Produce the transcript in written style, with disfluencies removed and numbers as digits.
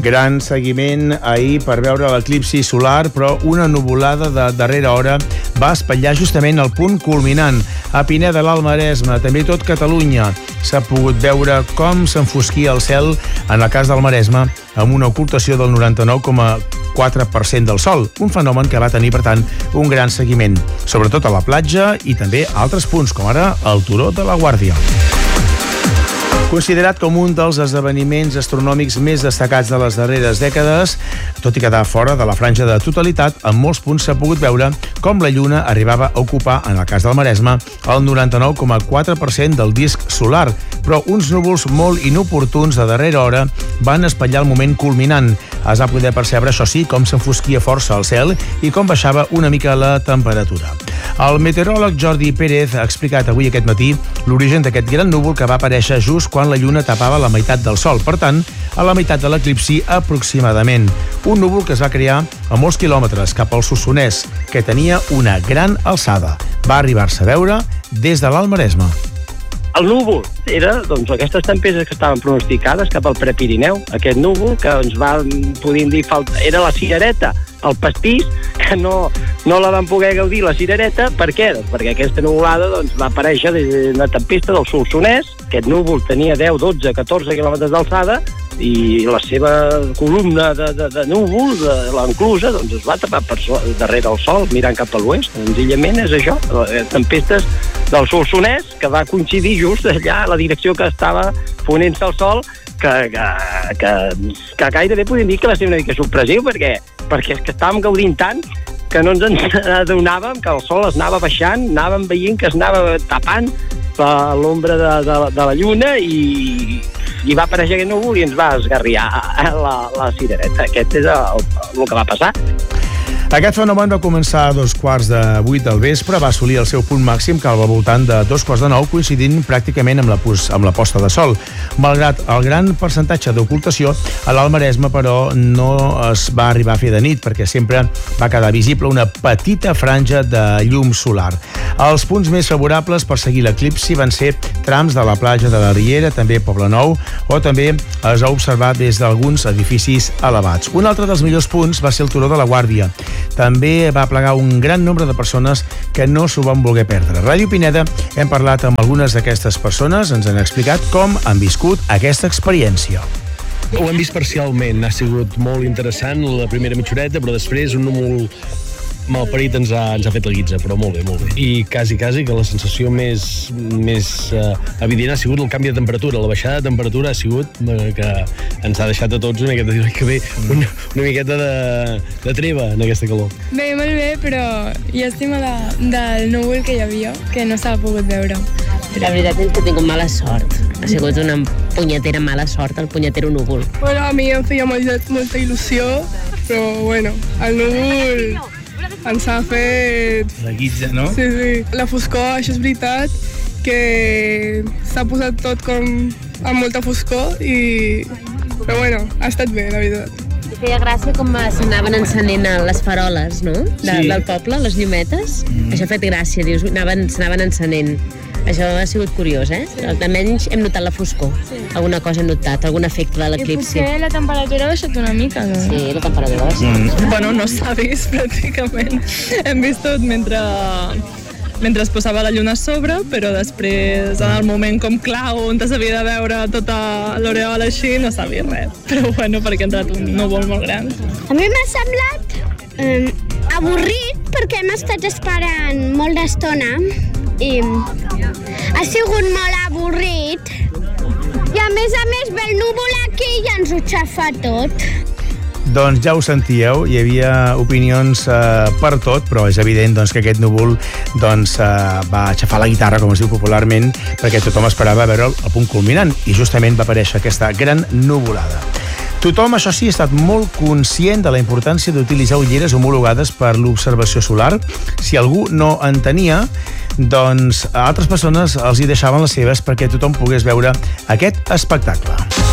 Gran seguiment ahir per veure l'eclipsi solar, però una nuvolada de darrera hora va espatllar justament el punt culminant. A Pineda de l'Alt Maresme, també tot Catalunya, s'ha pogut veure com s'enfosquia el cel en el cas del Maresme amb una ocultació del 99,4% del sol, un fenomen que va tenir, per tant, un gran seguiment, sobretot a la platja i també a altres punts, com ara el Turó de la Guàrdia. Considerat com un dels esdeveniments astronòmics més destacats de les darreres dècades, tot i quedar fora de la franja de totalitat, en molts punts s'ha pogut veure com la Lluna arribava a ocupar, en el cas del Maresme, el 99,4% del disc solar, però uns núvols molt inoportuns de darrera hora van espatllar el moment culminant. Es va poder percebre, això sí, com s'enfosquia força el cel i com baixava una mica la temperatura. El meteoròleg Jordi Pérez ha explicat avui aquest matí l'origen d'aquest gran núvol que va aparèixer just quan la Lluna tapava la meitat del sol, per tant, a la meitat de l'eclipsi aproximadament. Un núvol que es va crear a molts quilòmetres cap al Solsonès, que tenia una gran alçada. Va arribar-se a veure des de l'Alt Maresme. El núvol era aquestes tempestes que estaven pronosticades cap al Prepirineu. Aquest núvol que ens va, podríem dir, era la cirereta, el pastís, que no la van poder gaudir, la cirereta. Per què? Perquè aquesta nuvolada va aparèixer d'una tempesta del Solsonès. Aquest núvol tenia 10, 12, 14 quilòmetres d'alçada i la seva columna de núvol, l'enclusa, es va tapar darrere el sol, mirant cap a l'oest. Senzillament és això, tempestes del Solsonès, que va coincidir just allà a la direcció que estava ponent-se el sol, que gairebé podem dir que va ser una mica sorpresiu, perquè és que estàvem gaudint tant que no ens adonàvem que el sol es anava baixant, anàvem veient que es anava tapant l'ombra de la Lluna i va aparèixer aquest núvol i ens va esgarriar la cirereta. Aquest és el que va passar. Aquest fenomen va començar a 7:45 del vespre, va assolir el seu punt màxim cap al voltant de 8:45, coincidint pràcticament amb la posta de sol. Malgrat el gran percentatge d'ocultació, a l'Alt Maresme, però, no es va arribar a fer de nit, perquè sempre va quedar visible una petita franja de llum solar. Els punts més favorables per seguir l'eclipsi van ser trams de la platja de la Riera, també Poblenou, o també es va observar des d'alguns edificis elevats. Un altre dels millors punts va ser el Turó de la Guàrdia. També va plegar un gran nombre de persones que no s'ho van voler perdre. A Ràdio Pineda hem parlat amb algunes d'aquestes persones, ens han explicat com han viscut aquesta experiència. Ho hem vist parcialment, ha sigut molt interessant la primera mitja horeta, però després un núvol malparit ens ha fet la guitza, però molt bé, molt bé. I quasi que la sensació més evident ha sigut el canvi de temperatura. La baixada de temperatura ha sigut que ens ha deixat a tots una miqueta, una miqueta de treva en aquesta calor. Bé, molt bé, però llàstima del núvol que hi havia, que no s'ha pogut veure. La veritat és que he tingut mala sort. Ha sigut una punyetera mala sort, el punyetero núvol. Bueno, a mi em feia molta il·lusió, però bueno, el núvol ens ha fet... La guitza, no? Sí. La foscor, això és veritat, que s'ha posat tot com amb molta foscor però bueno, ha estat bé, la veritat. Feia gràcia com s'anaven encenent les faroles, no? Del poble, les llumetes. Això ha fet gràcia, dius, s'anaven encenent. Això ha sigut curiós, eh? Almenys hem notat la foscor. Alguna cosa hem notat, algun efecte de l'eclipsi. I potser la temperatura ha baixat una mica, no? Sí, la temperatura ha baixat. Bueno, no s'ha vist pràcticament. Hem vist tot mentre es posava la lluna a sobre, però després, en el moment com clau, on s'havia de veure tota l'oreola així, no s'ha vist res. Però bueno, perquè ha entrat un núvol molt gran. A mi m'ha semblat avorrit, perquè hem estat esperant molt d'estona i ha sigut molt avorrit i a més ve el núvol aquí i ens ho xafa tot. Doncs ja ho sentíeu, hi havia opinions per tot, però és evident que aquest núvol va aixafar la guitarra, com es diu popularment, perquè tothom esperava veure el punt culminant i justament va aparèixer aquesta gran nuvolada. Tothom, això sí, ha estat molt conscient de la importància d'utilitzar ulleres homologades per l'observació solar. Si algú no en tenia, doncs a altres persones els hi deixaven les seves perquè tothom pogués veure aquest espectacle.